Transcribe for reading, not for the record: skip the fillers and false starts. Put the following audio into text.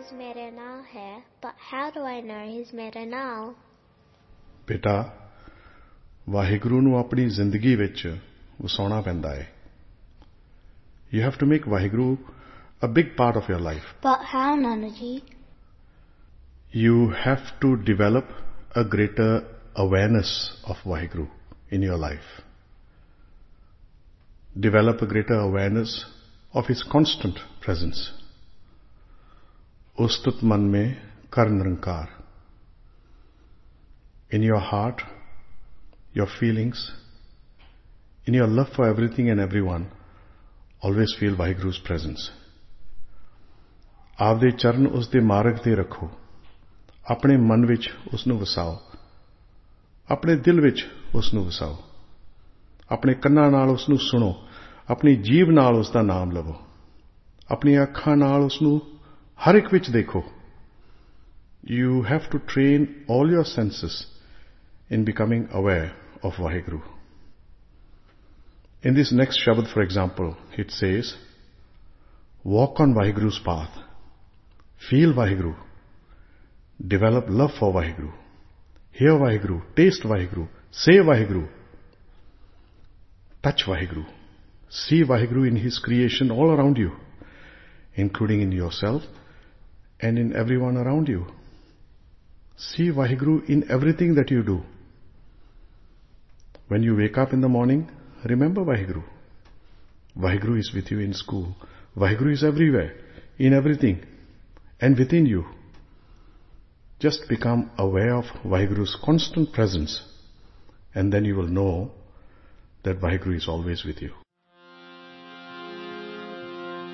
His मेरे नाल है, but how do I know His ਮੇਰੇ नाल? बेटा, वाहिगुरु ਨੂੰ ਆਪਣੀ ਜ਼ਿੰਦਗੀ ਵਿੱਚ ਵਸਾਉਣਾ ਪੈਂਦਾ ਹੈ. You have to make Vaheguru a big part of your life. But how, Nana Ji? You have to develop a greater awareness of Vaheguru in your life. Develop a greater awareness of His constant presence. Ustut man mein kar nirankar. In your heart, your feelings, in your love for everything and everyone, always feel Vaheguru's presence. ਆਪਦੇ ਚਰਨ ਉਸ ਦੇ ਮਾਰਗ ਤੇ ਰੱਖੋ. ਆਪਣੇ ਮਨ ਵਿੱਚ ਉਸ ਨੂੰ ਵਸਾਓ. ਆਪਣੇ ਦਿਲ ਵਿੱਚ ਉਸ ਨੂੰ ਵਸਾਓ. ਆਪਣੇ ਕੰਨਾਂ ਨਾਲ ਉਸ ਨੂੰ ਸੁਣੋ. ਆਪਣੀ ਜੀਭ ਨਾਲ ਉਸ ਦਾ ਨਾਮ ਲਵੋ. ਆਪਣੀਆਂ ਅੱਖਾਂ ਨਾਲ ਉਸ ਨੂੰ ਹਰ ਇੱਕ ਵਿੱਚ ਦੇਖੋ. You have to train all your senses in becoming aware of Vaheguru. In this next Shabad, for example, it says, walk on Vaheguru's path. Feel Vaheguru. Develop love for Vaheguru. Hear Vaheguru. Taste Vaheguru. Say Vaheguru. Touch Vaheguru. See Vaheguru in His creation all around you, including in yourself and in everyone around you. See Vaheguru in everything that you do. When you wake up in the morning, remember Vaheguru. Vaheguru is with you in school. Vaheguru is everywhere, in everything, and within you. Just become aware of Vaheguru's constant presence, and then you will know that Vaheguru is always with you.